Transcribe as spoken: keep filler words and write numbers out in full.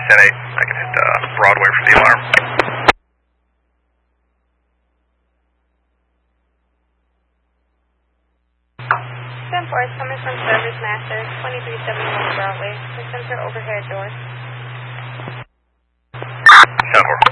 ten eight, I can hit uh, Broadway for the alarm. ten four is coming from Service Master, twenty-three seventy-one Broadway. Systems are overhead doors. ten four.